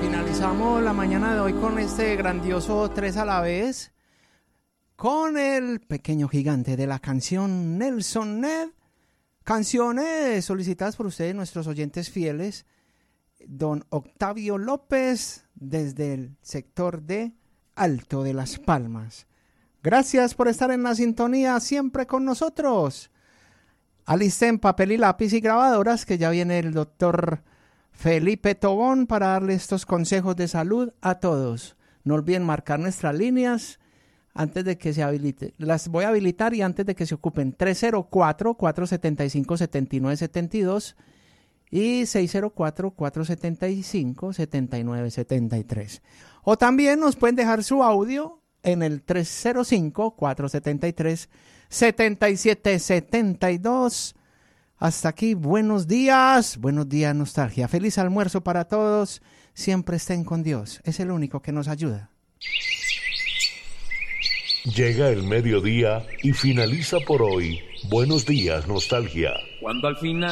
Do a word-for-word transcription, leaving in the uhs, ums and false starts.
Finalizamos la mañana de hoy con este grandioso tres a la vez, con el pequeño gigante de la canción, Nelson Ned. Canciones solicitadas por ustedes, nuestros oyentes fieles. Don Octavio López, desde el sector de Alto de las Palmas. Gracias por estar en la sintonía siempre con nosotros. Alisten papel y lápiz y grabadoras, que ya viene el doctor Felipe Tobón para darle estos consejos de salud a todos. No olviden marcar nuestras líneas antes de que se habilite. Las voy a habilitar y antes de que se ocupen. tres cero cuatro, cuatro siete cinco, siete nueve siete dos y seis cero cuatro, cuatro siete cinco, siete nueve siete tres. O también nos pueden dejar su audio en el tres cero cinco, cuatro siete tres, siete siete siete dos. Hasta aquí, buenos días, buenos días nostalgia, feliz almuerzo para todos, siempre estén con Dios, es el único que nos ayuda. Llega el mediodía y finaliza por hoy, buenos días nostalgia. Cuando al final